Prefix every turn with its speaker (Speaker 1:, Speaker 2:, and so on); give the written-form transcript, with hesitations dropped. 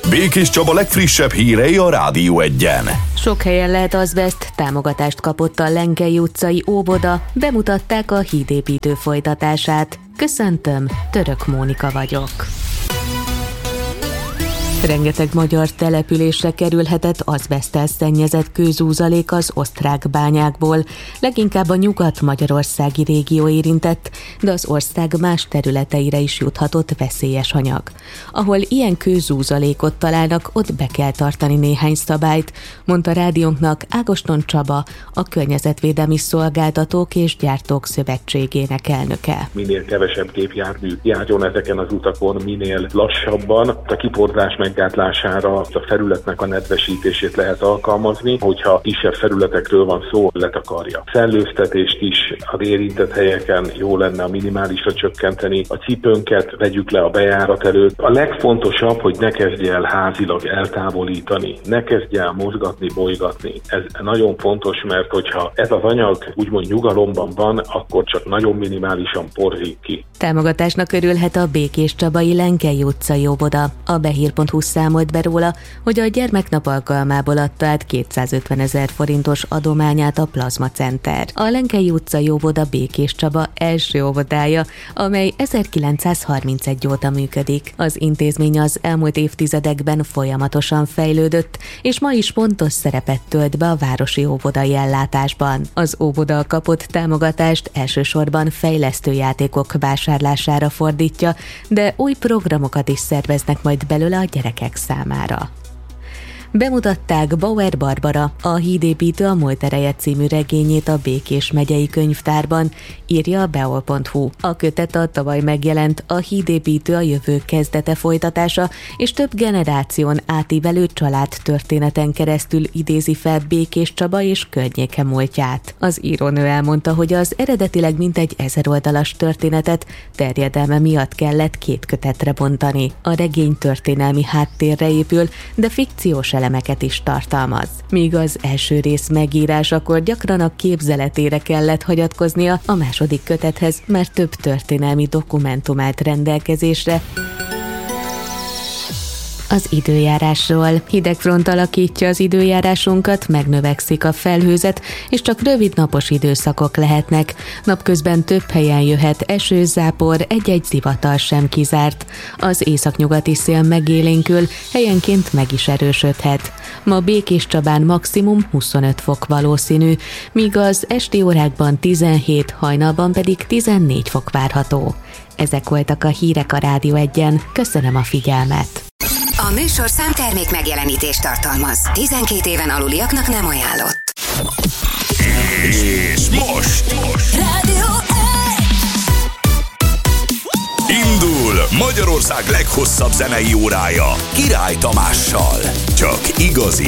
Speaker 1: Békés Csaba legfrissebb hírei a Rádió Egyen.
Speaker 2: Sok helyen lehet azbeszt, támogatást kapott a Lenkei utcai óvoda, bemutatták a hídépítő folytatását. Köszöntöm, Török Mónika vagyok. Rengeteg magyar településre kerülhetett azbeszttel szennyezett kőzúzalék az osztrák bányákból. Leginkább a nyugat-magyarországi régió érintett, de az ország más területeire is juthatott veszélyes anyag. Ahol ilyen kőzúzalékot találnak, ott be kell tartani néhány szabályt, mondta rádiónknak Ágoston Csaba, a Környezetvédelmi Szolgáltatók és Gyártók Szövetségének elnöke.
Speaker 3: Minél kevesebb gépjármű járjon ezeken az utakon, minél lassabban, a kiporzás meggátlására a felületnek a nedvesítését lehet alkalmazni, hogyha kisebb felületekről van szó, letakarja. Szellőztetést is az érintett helyeken jó lenne a minimálisra csökkenteni. A cipőnket vegyük le a bejárat előtt. A legfontosabb, hogy ne kezdje el házilag eltávolítani, ne kezdje el mozgatni, bolygatni. Ez nagyon fontos, mert hogyha ez az anyag úgymond nyugalomban van, akkor csak nagyon minimálisan porzik ki.
Speaker 2: Támogatásnak örülhet a Békés Csabai Lenkei utcai óvoda. A Behír.hu számolt be róla, hogy a gyermeknap alkalmából adta át 250 000 forintos adományát a Plazma Center. A Lenkei utcai óvoda Békés Csaba első óvodája, amely 1931 óta működik. Az intézmény az elmúlt évtizedekben folyamatosan fejlődött, és ma is fontos szerepet tölt be a városi óvodai ellátásban. Az óvoda kapott támogatást elsősorban fejlesztő játékok vásárlására fordítja, de új programokat is szerveznek majd belőle a gyerekek számára. Bemutatták Bauer Barbara, a Hídépítő a múlt ereje című regényét a Békés megyei könyvtárban, írja a beol.hu. A kötet a tavaly megjelent A Hídépítő a jövő kezdete folytatása, és több generáción átívelő családtörténeten keresztül idézi fel Békés Csaba és környéke múltját. Az írónő elmondta, hogy az eredetileg mintegy 1000 oldalas történetet terjedelme miatt kellett 2 kötetre bontani. A regény történelmi háttérre épül, de fikciós elemeket is tartalmaz. Míg az első rész megírásakor gyakran a képzeletére kellett hagyatkoznia, a második kötethez már több történelmi dokumentum állt rendelkezésre. Az időjárásról. Hideg front alakítja az időjárásunkat, megnövekszik a felhőzet, és csak rövid napos időszakok lehetnek. Napközben több helyen jöhet eső, zápor, egy-egy zivatar sem kizárt. Az északnyugati szél megélénkül, helyenként meg is erősödhet. Ma Békés Csabán maximum 25 fok valószínű, míg az esti órákban 17, hajnalban pedig 14 fok várható. Ezek voltak a hírek a Rádió Egyen. Köszönöm a figyelmet!
Speaker 4: A műsor számtermék megjelenítést tartalmaz. 12 éven aluliaknak nem ajánlott.
Speaker 1: És most
Speaker 4: Rádió
Speaker 1: indul Magyarország leghosszabb zenei órája Király Tamással. Csak igazi